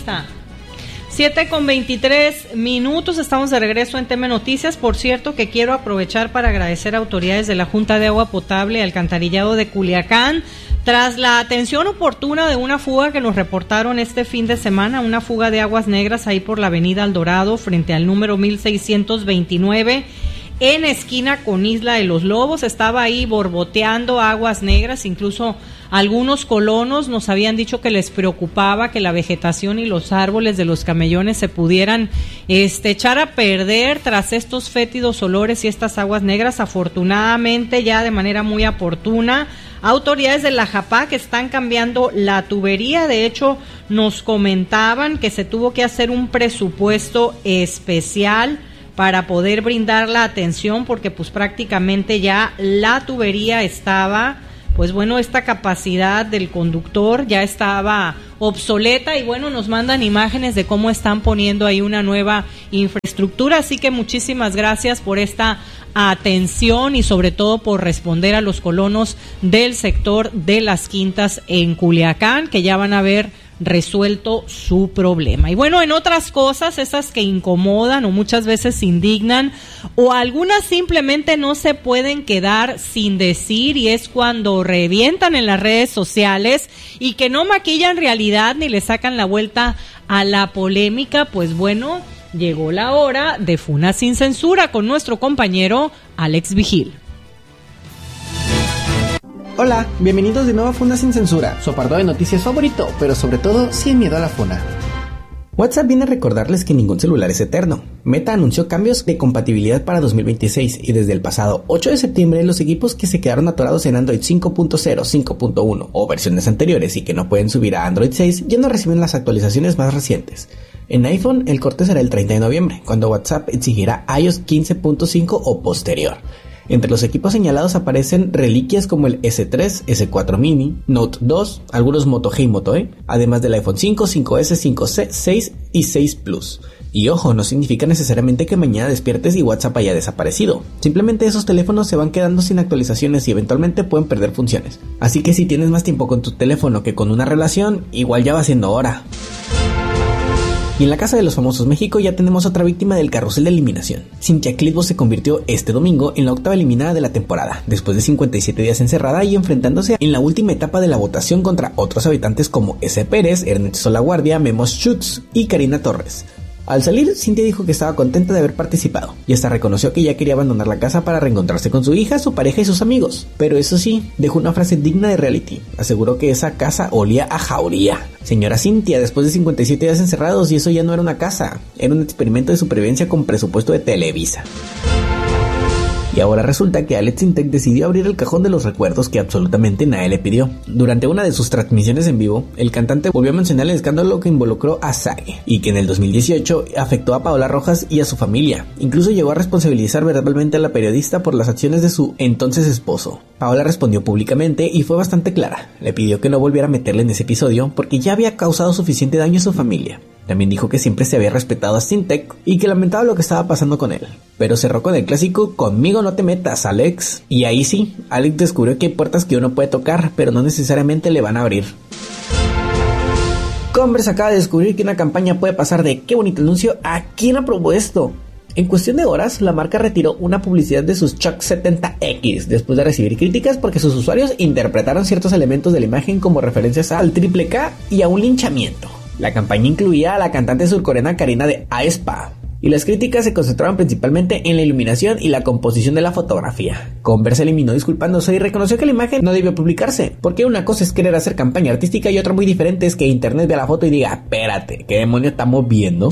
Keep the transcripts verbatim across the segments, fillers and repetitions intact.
está. siete con veintitrés minutos, estamos de regreso en T M Noticias. Por cierto, que quiero aprovechar para agradecer a autoridades de la Junta de Agua Potable y Alcantarillado de Culiacán, tras la atención oportuna de una fuga que nos reportaron este fin de semana, una fuga de aguas negras ahí por la avenida Aldorado, frente al número mil seiscientos veintinueve, en esquina con Isla de los Lobos. Estaba ahí borboteando aguas negras, incluso algunos colonos nos habían dicho que les preocupaba que la vegetación y los árboles de los camellones se pudieran este, echar a perder tras estos fétidos olores y estas aguas negras. Afortunadamente, ya de manera muy oportuna, autoridades de la JAPAC están cambiando la tubería. De hecho, nos comentaban que se tuvo que hacer un presupuesto especial para poder brindar la atención, porque pues prácticamente ya la tubería estaba, pues bueno, esta capacidad del conductor ya estaba obsoleta, y bueno, nos mandan imágenes de cómo están poniendo ahí una nueva infraestructura. Así que muchísimas gracias por esta atención y sobre todo por responder a los colonos del sector de Las Quintas en Culiacán, que ya van a ver resuelto su problema. Y bueno, en otras cosas, esas que incomodan o muchas veces indignan, o algunas simplemente no se pueden quedar sin decir, y es cuando revientan en las redes sociales y que no maquillan realidad ni le sacan la vuelta a la polémica. Pues bueno, llegó la hora de Funa Sin Censura con nuestro compañero Alex Vigil. Hola, bienvenidos de nuevo a Funa Sin Censura, su apartado de noticias favorito, pero sobre todo sin miedo a la funa. WhatsApp viene a recordarles que ningún celular es eterno. Meta anunció cambios de compatibilidad para dos mil veintiséis, y desde el pasado ocho de septiembre los equipos que se quedaron atorados en Android cinco punto cero, cinco punto uno o versiones anteriores y que no pueden subir a Android seis ya no reciben las actualizaciones más recientes. En iPhone el corte será el treinta de noviembre, cuando WhatsApp exigirá iOS quince punto cinco o posterior. Entre los equipos señalados aparecen reliquias como el ese tres, ese cuatro mini, Note dos, algunos Moto G y Moto E, además del iPhone cinco, cinco ese, cinco ce, seis y seis Plus. Y ojo, no significa necesariamente que mañana despiertes y WhatsApp haya desaparecido. Simplemente esos teléfonos se van quedando sin actualizaciones y eventualmente pueden perder funciones. Así que si tienes más tiempo con tu teléfono que con una relación, igual ya va siendo hora. Y en la Casa de los Famosos México ya tenemos otra víctima del carrusel de eliminación. Cintia Clitbo se convirtió este domingo en la octava eliminada de la temporada, después de cincuenta y siete días encerrada y enfrentándose en la última etapa de la votación contra otros habitantes como S. Pérez, Ernesto Solaguardia, Memo Schutz y Karina Torres. Al salir, Cintia dijo que estaba contenta de haber participado, y hasta reconoció que ya quería abandonar la casa para reencontrarse con su hija, su pareja y sus amigos. Pero eso sí, dejó una frase digna de reality. Aseguró que esa casa olía a jauría. Señora Cintia, después de cincuenta y siete días encerrados, y eso ya no era una casa, era un experimento de supervivencia con presupuesto de Televisa. Y ahora resulta que Alex Intec decidió abrir el cajón de los recuerdos que absolutamente nadie le pidió. Durante una de sus transmisiones en vivo, el cantante volvió a mencionar el escándalo que involucró a Sage, y que en el dos mil dieciocho afectó a Paola Rojas y a su familia. Incluso llegó a responsabilizar verbalmente a la periodista por las acciones de su entonces esposo. Paola respondió públicamente y fue bastante clara. Le pidió que no volviera a meterle en ese episodio porque ya había causado suficiente daño a su familia. También dijo que siempre se había respetado a Sintec y que lamentaba lo que estaba pasando con él. Pero cerró con el clásico "conmigo no te metas, Alex". Y ahí sí, Alex descubrió que hay puertas que uno puede tocar, pero no necesariamente le van a abrir. Converse acaba de descubrir que una campaña puede pasar de "qué bonito anuncio" a "¿quién aprobó esto?". En cuestión de horas, la marca retiró una publicidad de sus Chuck setenta equis después de recibir críticas porque sus usuarios interpretaron ciertos elementos de la imagen como referencias al triple K y a un linchamiento. La campaña incluía a la cantante surcoreana Karina de aespa, y las críticas se concentraban principalmente en la iluminación y la composición de la fotografía. Converse eliminó disculpándose y reconoció que la imagen no debió publicarse, porque una cosa es querer hacer campaña artística y otra muy diferente es que internet vea la foto y diga "espérate, ¿qué demonio estamos viendo?".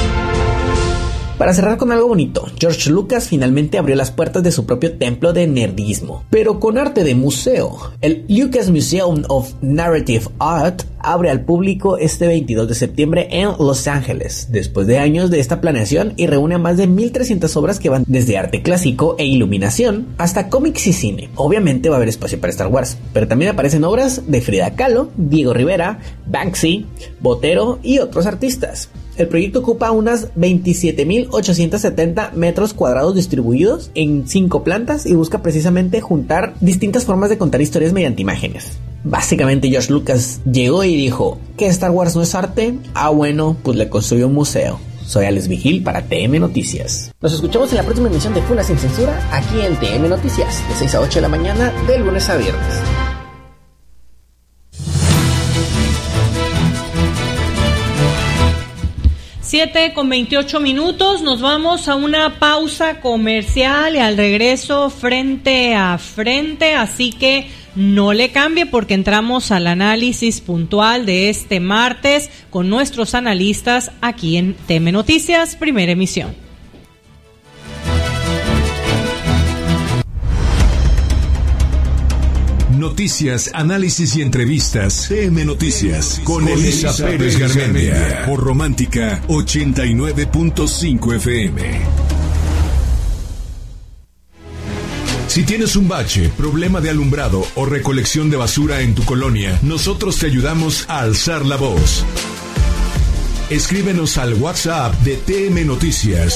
Para cerrar con algo bonito, George Lucas finalmente abrió las puertas de su propio templo de nerdismo, pero con arte de museo. El Lucas Museum of Narrative Art abre al público este veintidós de septiembre en Los Ángeles, después de años de esta planeación, y reúne a más de mil trescientas obras que van desde arte clásico e iluminación hasta cómics y cine. Obviamente va a haber espacio para Star Wars, pero también aparecen obras de Frida Kahlo, Diego Rivera, Banksy, Botero y otros artistas. El proyecto ocupa unas veintisiete mil ochocientos setenta metros cuadrados distribuidos en cinco plantas y busca precisamente juntar distintas formas de contar historias mediante imágenes. Básicamente George Lucas llegó y dijo, ¿qué Star Wars no es arte? Ah bueno, pues le construyó un museo. Soy Alex Vigil para T M Noticias. Nos escuchamos en la próxima emisión de Funa Sin Censura, aquí en T M Noticias, de seis a ocho de la mañana, de lunes a viernes. siete con veintiocho minutos, nos vamos a una pausa comercial y al regreso frente a frente, así que no le cambie porque entramos al análisis puntual de este martes con nuestros analistas aquí en T M Noticias, primera emisión. Noticias, análisis y entrevistas. T M Noticias con Elisa Pérez Garmendia por Romántica ochenta y nueve punto cinco F M. Si tienes un bache, problema de alumbrado o recolección de basura en tu colonia, nosotros te ayudamos a alzar la voz. Escríbenos al WhatsApp de T M Noticias